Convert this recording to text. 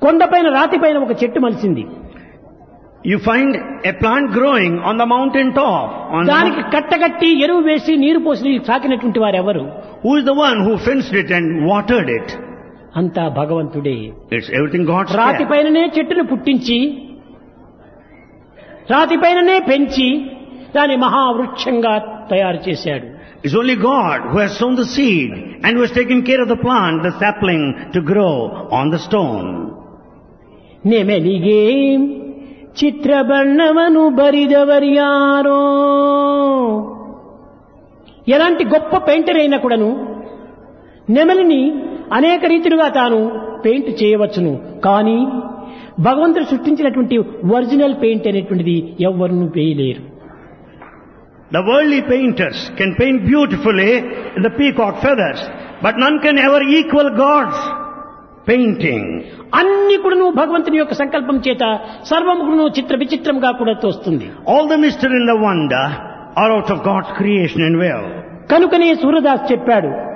కొండపైన రాతిపైన ఒక చెట్టు మలిసింది. You find a plant growing on the mountain top. దానికి కట్టగట్టి ఎరువు వేసి నీరు పోసి సాకినటువంటి వారెవరు? Who is the one who fenced it and watered it? అంతా భగవంతుడే. It's everything God's care. రాతిపైననే చెట్టును పుట్టించి రాతిపైననే పెంచి దాని మహావృక్షంగా తయారు చేశాడు. It's only God who has sown the seed and who has taken care of the plant, the sapling, to grow on the stone. ನೆಮೆಲಿಗೆ చిత్రబಣ್ಣవను బరిదవర్యారో. ఎలాంటి గొప్ప పెయింటర్ అయినా కూడాను నెమలిని అనేక రీతిలుగా తాను పెయింట్ చేయవచ్చును. కానీ భగవంతుడు సృష్టించినటువంటి ఒరిజినల్ పెయింట్ అనేటువంటిది ఎవ్వరూ వేయలేరు. The worldly painters can paint beautifully the peacock feathers, but none can ever equal God's painting. అన్ని కూడాను భగవంతుని యొక్క సంకల్పం చేత సర్వమును చిత్ర విచిత్రంగా కూడా తోస్తుంది. All the mystery and the wonder are out of God's creation and will. కనుకనే సూరదాస్ చెప్పాడు,